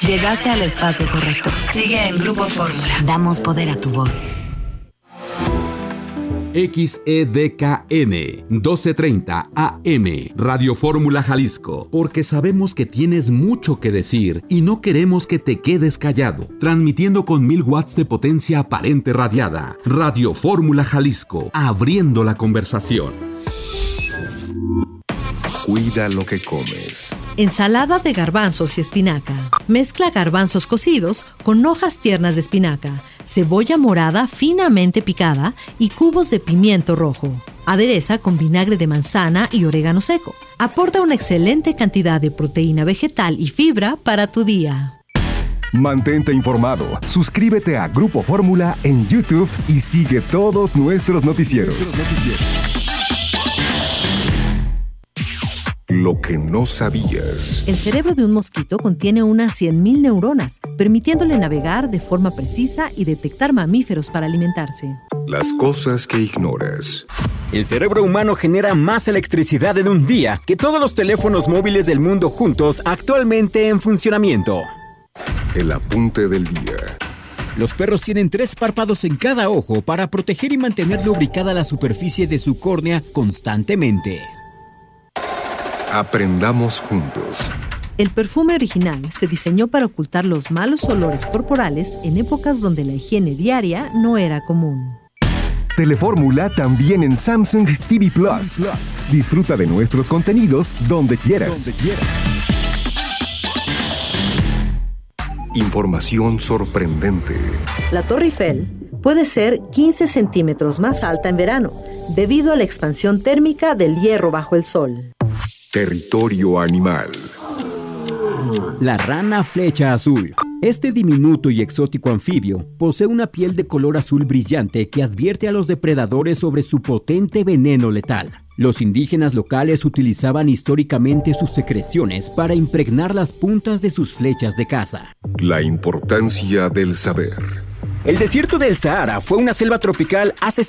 Llegaste al espacio correcto. Sigue en Grupo Fórmula. Damos poder a tu voz. XEDKN 1230 AM Radio Fórmula Jalisco, porque sabemos que tienes mucho que decir y no queremos que te quedes callado. Transmitiendo con 1000 watts de potencia aparente radiada. Radio Fórmula Jalisco, abriendo la conversación. Cuida lo que comes. Ensalada de garbanzos y espinaca. Mezcla garbanzos cocidos con hojas tiernas de espinaca, cebolla morada finamente picada y cubos de pimiento rojo. Adereza con vinagre de manzana y orégano seco. Aporta una excelente cantidad de proteína vegetal y fibra para tu día. Mantente informado. Suscríbete a Grupo Fórmula en YouTube y sigue todos nuestros noticieros. Lo que no sabías. El cerebro de un mosquito contiene unas 100.000 neuronas, permitiéndole navegar de forma precisa y detectar mamíferos para alimentarse. Las cosas que ignoras. El cerebro humano genera más electricidad en un día que todos los teléfonos móviles del mundo juntos actualmente en funcionamiento. El apunte del día. Los perros tienen 3 párpados en cada ojo para proteger y mantener lubricada la superficie de su córnea constantemente. Aprendamos juntos. El perfume original se diseñó para ocultar los malos olores corporales en épocas donde la higiene diaria no era común. Telefórmula también en Samsung TV Plus. Disfruta de nuestros contenidos donde quieras. Información sorprendente. La Torre Eiffel puede ser 15 centímetros más alta en verano, debido a la expansión térmica del hierro bajo el sol. Territorio animal. La rana flecha azul. Este diminuto y exótico anfibio posee una piel de color azul brillante que advierte a los depredadores sobre su potente veneno letal. Los indígenas locales utilizaban históricamente sus secreciones para impregnar las puntas de sus flechas de caza. La importancia del saber. El desierto del Sahara fue una selva tropical hace